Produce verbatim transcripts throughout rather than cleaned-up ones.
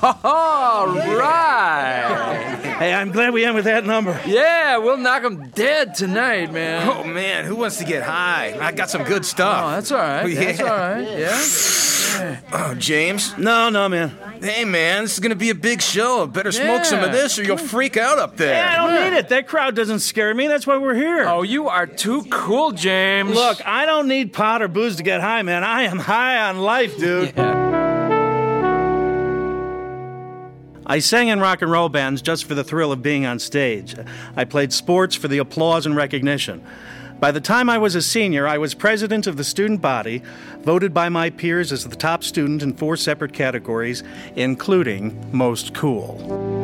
All right. Hey, I'm glad we end with that number. Yeah, we'll knock them dead tonight, man. Oh, man, who wants to get high? I got some good Oh, stuff. that's all right. Yeah. That's all right. Yeah. Oh, James? No, no, man. Hey, man, this is going to be a big show. Better smoke Yeah. some of this or you'll freak out up there. Hey, I don't need it. That crowd doesn't scare me. That's why we're here. Oh, you are too cool, James. Look, I don't need pot or booze to get high, man. I am high on life, dude. Yeah. I sang in rock and roll bands just for the thrill of being on stage. I played sports for the applause and recognition. By the time I was a senior, I was president of the student body, voted by my peers as the top student in four separate categories, including most cool.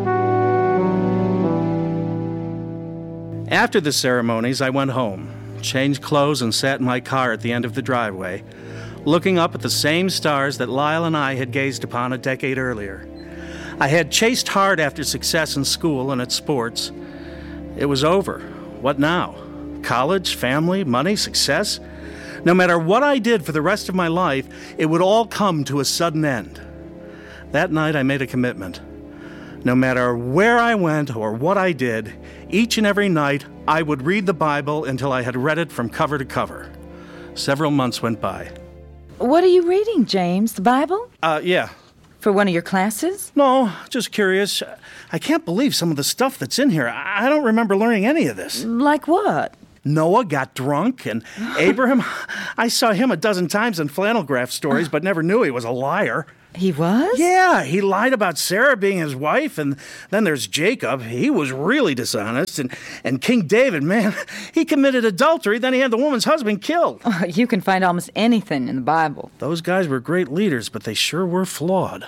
After the ceremonies, I went home, changed clothes, and sat in my car at the end of the driveway, looking up at the same stars that Lyle and I had gazed upon a decade earlier. I had chased hard after success in school and at sports. It was over. What now? College, family, money, success? No matter what I did for the rest of my life, it would all come to a sudden end. That night I made a commitment. No matter where I went or what I did, each and every night I would read the Bible until I had read it from cover to cover. Several months went by. What are you reading, James? The Bible? Uh, yeah. For one of your classes? No, just curious. I can't believe some of the stuff that's in here. I don't remember learning any of this. Like what? Noah got drunk, and Abraham, I saw him a dozen times in flannel graph stories, but never knew he was a liar. He was? Yeah, he lied about Sarah being his wife, and then there's Jacob. He was really dishonest, and, and King David, man, he committed adultery, then he had the woman's husband killed. Oh, you can find almost anything in the Bible. Those guys were great leaders, but they sure were flawed.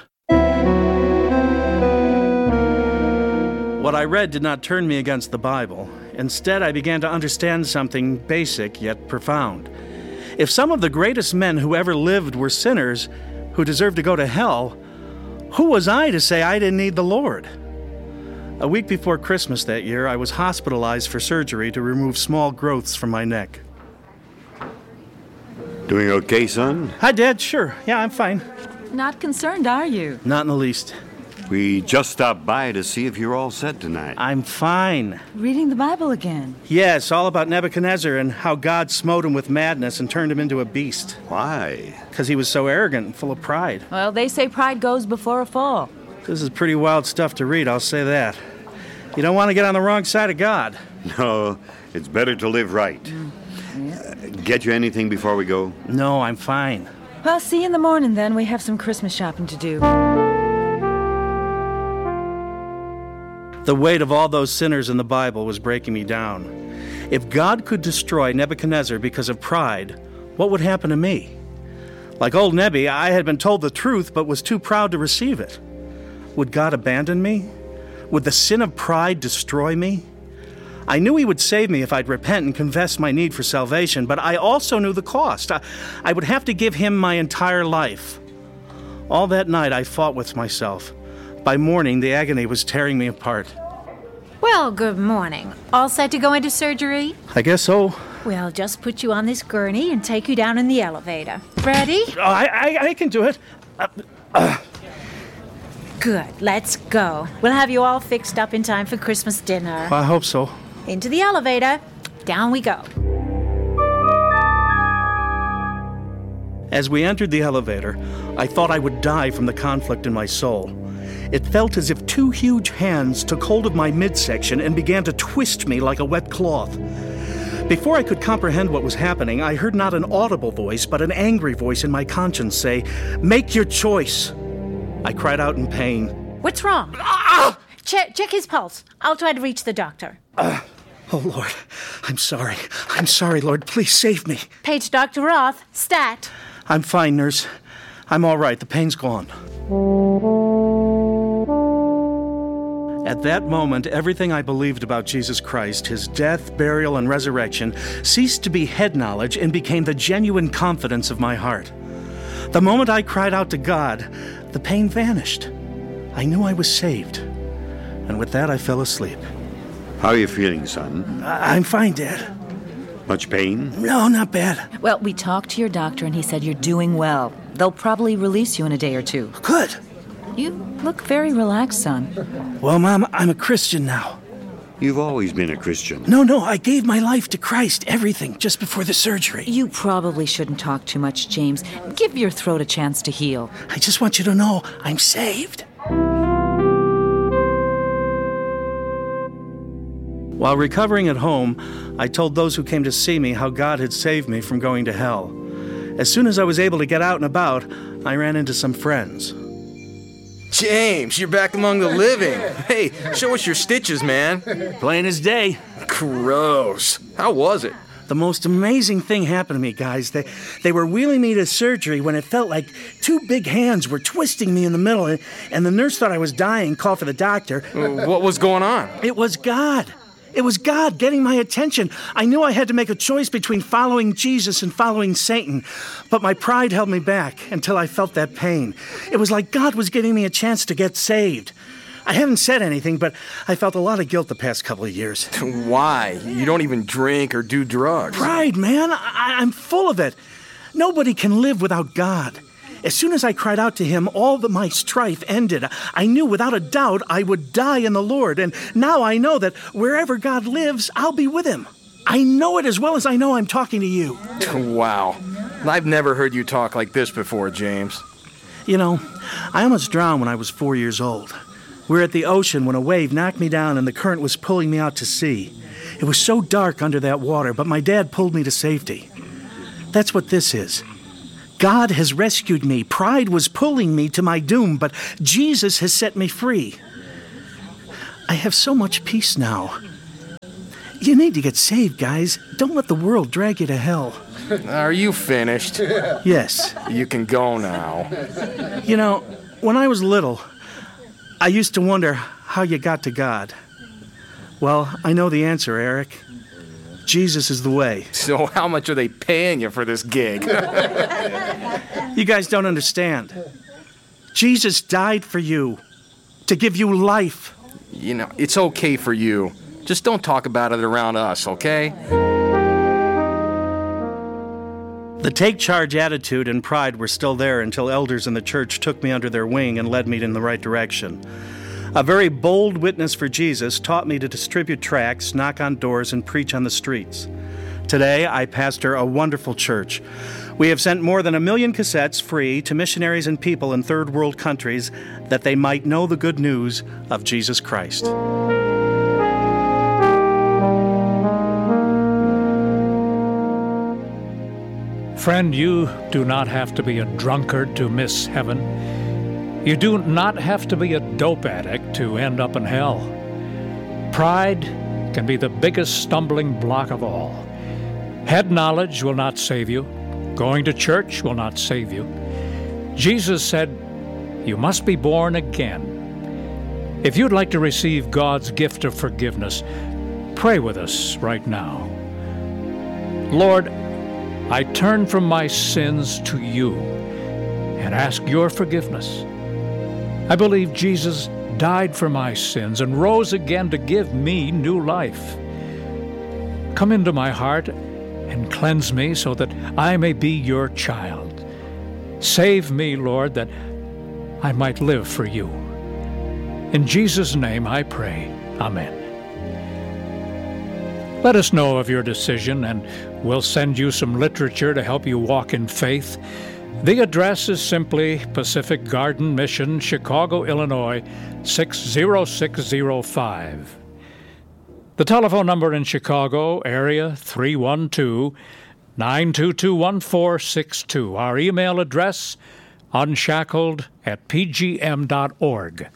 What I read did not turn me against the Bible. Instead, I began to understand something basic yet profound. If some of the greatest men who ever lived were sinners who deserved to go to hell, who was I to say I didn't need the Lord? A week before Christmas that year, I was hospitalized for surgery to remove small growths from my neck. Doing okay, son? Hi, Dad. Sure. Yeah, I'm fine. Not concerned, are you? Not in the least. We just stopped by to see if you're all set tonight. I'm fine. Reading the Bible again. Yes, all about Nebuchadnezzar and how God smote him with madness and turned him into a beast. Why? Because he was so arrogant and full of pride. Well, they say pride goes before a fall. This is pretty wild stuff to read, I'll say that. You don't want to get on the wrong side of God. No, it's better to live right. Mm. Yeah. Uh, get you anything before we go? No, I'm fine. Well, see you in the morning then. We have some Christmas shopping to do. The weight of all those sinners in the Bible was breaking me down. If God could destroy Nebuchadnezzar because of pride, what would happen to me? Like old Nebi, I had been told the truth but was too proud to receive it. Would God abandon me? Would the sin of pride destroy me? I knew he would save me if I'd repent and confess my need for salvation, but I also knew the cost. I, I would have to give him my entire life. All that night I fought with myself. By morning, the agony was tearing me apart. Well, good morning. All set to go into surgery? I guess so. We'll just put you on this gurney and take you down in the elevator. Ready? Oh, I, I, I can do it. Uh, uh. Good. Let's go. We'll have you all fixed up in time for Christmas dinner. I hope so. Into the elevator. Down we go. As we entered the elevator, I thought I would die from the conflict in my soul. It felt as if two huge hands took hold of my midsection and began to twist me like a wet cloth. Before I could comprehend what was happening, I heard not an audible voice, but an angry voice in my conscience say, "Make your choice." I cried out in pain. What's wrong? Ah! Check, check his pulse. I'll try to reach the doctor. Uh, oh, Lord, I'm sorry. I'm sorry, Lord. Please save me. Page Doctor Roth. Stat. I'm fine, nurse. I'm all right. The pain's gone. At that moment, everything I believed about Jesus Christ, his death, burial, and resurrection, ceased to be head knowledge and became the genuine confidence of my heart. The moment I cried out to God, the pain vanished. I knew I was saved. And with that, I fell asleep. How are you feeling, son? I- I'm fine, Dad. Much pain? No, not bad. Well, we talked to your doctor and he said you're doing well. They'll probably release you in a day or two. Good. You look very relaxed, son. Well, Mom, I'm a Christian now. You've always been a Christian. No, no, I gave my life to Christ, everything, just before the surgery. You probably shouldn't talk too much, James. Give your throat a chance to heal. I just want you to know I'm saved. While recovering at home, I told those who came to see me how God had saved me from going to hell. As soon as I was able to get out and about, I ran into some friends. James, you're back among the living. Hey, show us your stitches, man. Plain as day. Gross. How was it? The most amazing thing happened to me, guys. They, they were wheeling me to surgery when it felt like two big hands were twisting me in the middle, and, and the nurse thought I was dying, called for the doctor. What was going on? It was God. It was God getting my attention. I knew I had to make a choice between following Jesus and following Satan, but my pride held me back until I felt that pain. It was like God was giving me a chance to get saved. I haven't said anything, but I felt a lot of guilt the past couple of years. Why? You don't even drink or do drugs. Pride, man. I- I'm full of it. Nobody can live without God. As soon as I cried out to him, all of my strife ended. I knew without a doubt I would die in the Lord, and now I know that wherever God lives, I'll be with him. I know it as well as I know I'm talking to you. Wow. I've never heard you talk like this before, James. You know, I almost drowned when I was four years old. We were at the ocean when a wave knocked me down and the current was pulling me out to sea. It was so dark under that water, but my dad pulled me to safety. That's what this is. God has rescued me. Pride was pulling me to my doom, but Jesus has set me free. I have so much peace now. You need to get saved, guys. Don't let the world drag you to hell. Are you finished? Yes. You can go now. You know, when I was little, I used to wonder how you got to God. Well, I know the answer, Eric. Jesus is the way. So how much are they paying you for this gig? You guys don't understand. Jesus died for you, to give you life. You know, it's okay for you. Just don't talk about it around us, okay? The take charge attitude and pride were still there until elders in the church took me under their wing and led me in the right direction. A very bold witness for Jesus taught me to distribute tracts, knock on doors, and preach on the streets. Today, I pastor a wonderful church. We have sent more than a million cassettes free to missionaries and people in third world countries that they might know the good news of Jesus Christ. Friend, you do not have to be a drunkard to miss heaven. You do not have to be a dope addict to end up in hell. Pride can be the biggest stumbling block of all. Head knowledge will not save you. Going to church will not save you. Jesus said, you must be born again. If you'd like to receive God's gift of forgiveness, pray with us right now. Lord, I turn from my sins to you and ask your forgiveness. I believe Jesus died for my sins and rose again to give me new life. Come into my heart and cleanse me so that I may be your child. Save me, Lord, that I might live for you. In Jesus' name I pray. Amen. Let us know of your decision, and we'll send you some literature to help you walk in faith. The address is simply Pacific Garden Mission, Chicago, Illinois, six zero six zero five. The telephone number in Chicago, area three one two, nine two two, one four six two. Our email address, unshackled at p g m dot org.